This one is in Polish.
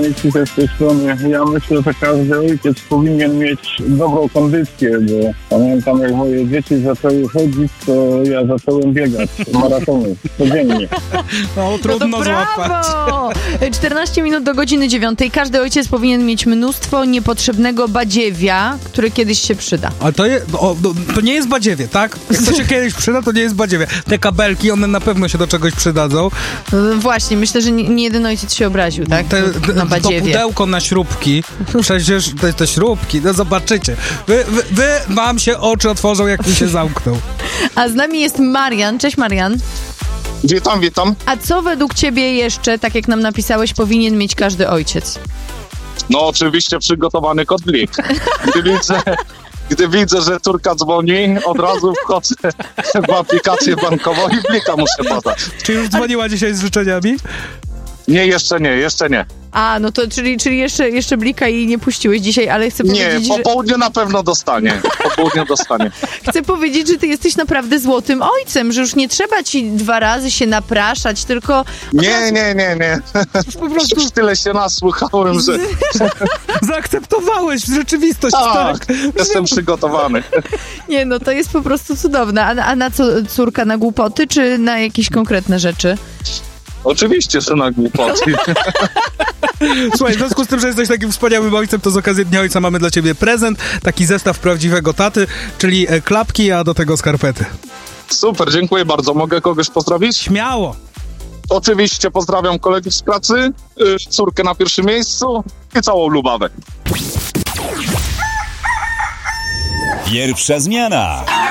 Kochani, Ciche z tej strony. Ja myślę, że każdy ojciec powinien mieć dobrą kondycję, bo pamiętam, jak moje dzieci zaczęły chodzić, to ja zacząłem biegać maratony codziennie. No, trudno no złapać. 14 minut do godziny 9. Każdy ojciec powinien mieć mnóstwo niepotrzebnego badziewia, który kiedyś się przyda. Ale to nie jest badziewie, tak? Jak to się kiedyś przyda, to nie jest badziewie. Te kabelki, one na pewno się do czegoś przydadzą. Właśnie, myślę, że nie jeden ojciec się obraził, tak? Na badziewie. To pudełko na śrubki, przecież te śrubki, no zobaczycie. Wam się oczy otworzą, jak mi się zamkną. A z nami jest Marian. Cześć, Marian. Witam. A co według ciebie jeszcze, tak jak nam napisałeś, powinien mieć każdy ojciec? No oczywiście przygotowany kotlik. Gdy widzę, że córka dzwoni, od razu wchodzę w aplikację bankową i plika muszę podać. Czy już dzwoniła dzisiaj z życzeniami? Nie, jeszcze nie. A, no to czyli jeszcze blika i nie puściłeś dzisiaj, ale chcę powiedzieć, Nie, po południu na pewno dostanie. Chcę powiedzieć, że ty jesteś naprawdę złotym ojcem, że już nie trzeba ci 2 razy się napraszać, tylko... Nie. Po prostu Już tyle się nasłuchałem, że... zaakceptowałeś rzeczywistość, tak? Jestem przygotowany. Nie, no to jest po prostu cudowne. A na co córka? Na głupoty, czy na jakieś konkretne rzeczy? Oczywiście, że na głupoty. Słuchaj, w związku z tym, że jesteś takim wspaniałym ojcem, to z okazji Dnia Ojca mamy dla ciebie prezent, taki zestaw prawdziwego taty, czyli klapki, a do tego skarpety. Super, dziękuję bardzo. Mogę kogoś pozdrowić? Śmiało! Oczywiście pozdrawiam kolegów z pracy, córkę na pierwszym miejscu i całą Lubawę. Pierwsza zmiana.